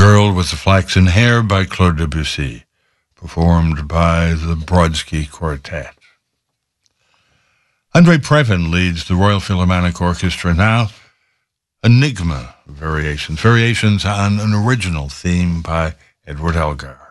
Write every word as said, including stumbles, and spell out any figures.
Girl with the Flaxen Hair by Claude Debussy, performed by the Brodsky Quartet. Andre Previn leads the Royal Philharmonic Orchestra now. Enigma Variations, variations on an original theme by Edward Elgar.